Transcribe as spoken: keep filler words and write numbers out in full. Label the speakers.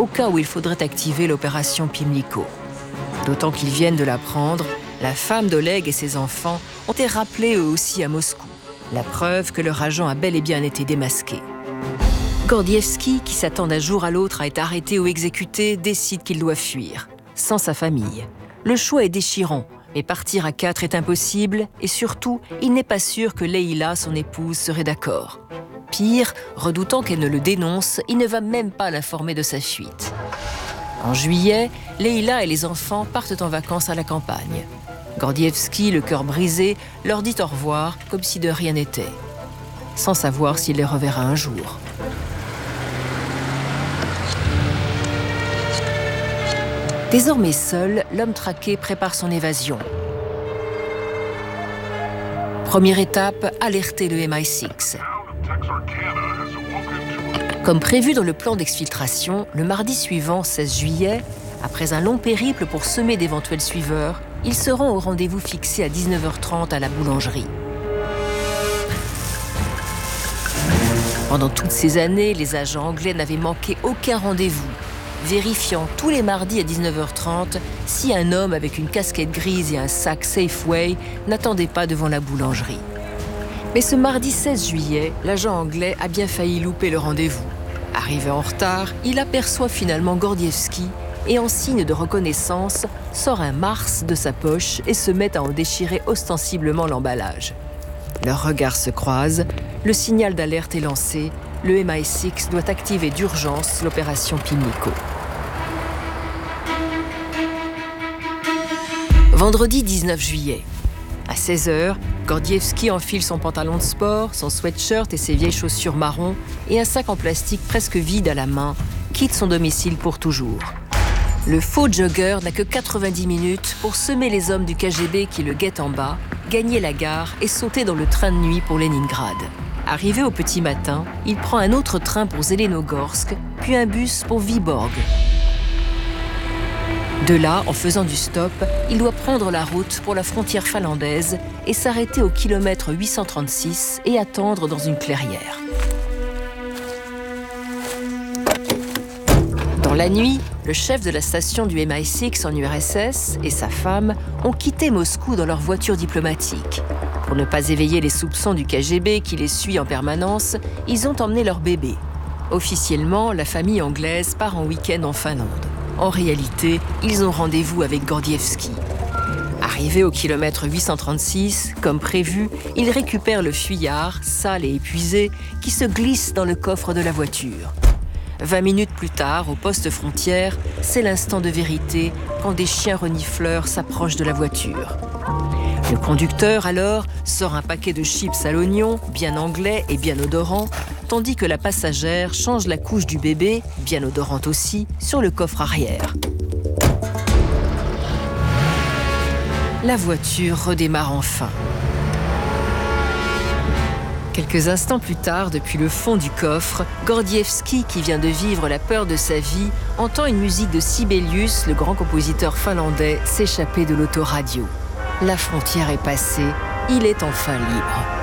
Speaker 1: au cas où il faudrait activer l'opération Pimlico. D'autant qu'ils viennent de l'apprendre, la femme d'Oleg et ses enfants ont été rappelés eux aussi à Moscou. La preuve que leur agent a bel et bien été démasqué. Gordievski, qui s'attend d'un jour à l'autre à être arrêté ou exécuté, décide qu'il doit fuir, sans sa famille. Le choix est déchirant, mais partir à quatre est impossible et surtout, il n'est pas sûr que Leïla, son épouse, serait d'accord. Pire, redoutant qu'elle ne le dénonce, il ne va même pas l'informer de sa fuite. En juillet, Leïla et les enfants partent en vacances à la campagne. Gordievski, le cœur brisé, leur dit au revoir comme si de rien n'était, sans savoir s'il les reverra un jour. Désormais seul, l'homme traqué prépare son évasion. Première étape, alerter le M I six. Comme prévu dans le plan d'exfiltration, le mardi suivant, seize juillet, après un long périple pour semer d'éventuels suiveurs, ils se rend au rendez-vous fixé à dix-neuf heures trente à la boulangerie. Pendant toutes ces années, les agents anglais n'avaient manqué aucun rendez-vous, vérifiant tous les mardis à dix-neuf heures trente si un homme avec une casquette grise et un sac Safeway n'attendait pas devant la boulangerie. Mais ce mardi seize juillet, l'agent anglais a bien failli louper le rendez-vous. Arrivé en retard, il aperçoit finalement Gordievski et en signe de reconnaissance, sort un Mars de sa poche et se met à en déchirer ostensiblement l'emballage. Leurs regards se croisent, le signal d'alerte est lancé, le M I six doit activer d'urgence l'opération Pimlico. Vendredi dix-neuf juillet. À seize heures, Gordievski enfile son pantalon de sport, son sweatshirt et ses vieilles chaussures marron et un sac en plastique presque vide à la main, quitte son domicile pour toujours. Le faux jogger n'a que quatre-vingt-dix minutes pour semer les hommes du K G B qui le guettent en bas, gagner la gare et sauter dans le train de nuit pour Leningrad. Arrivé au petit matin, il prend un autre train pour Zelenogorsk, puis un bus pour Vyborg. De là, en faisant du stop, il doit prendre la route pour la frontière finlandaise et s'arrêter au kilomètre huit cent trente-six et attendre dans une clairière. Dans la nuit, le chef de la station du M I six en U R S S et sa femme ont quitté Moscou dans leur voiture diplomatique. Pour ne pas éveiller les soupçons du K G B qui les suit en permanence, ils ont emmené leur bébé. Officiellement, la famille anglaise part en week-end en Finlande. En réalité, ils ont rendez-vous avec Gordievski. Arrivés au kilomètre huit cent trente-six, comme prévu, ils récupèrent le fuyard, sale et épuisé, qui se glisse dans le coffre de la voiture. Vingt minutes plus tard, au poste frontière, c'est l'instant de vérité quand des chiens renifleurs s'approchent de la voiture. Le conducteur, alors, sort un paquet de chips à l'oignon, bien anglais et bien odorant, tandis que la passagère change la couche du bébé, bien odorante aussi, sur le coffre arrière. La voiture redémarre enfin. Quelques instants plus tard, depuis le fond du coffre, Gordievski, qui vient de vivre la peur de sa vie, entend une musique de Sibelius, le grand compositeur finlandais, s'échapper de l'autoradio. La frontière est passée, il est enfin libre.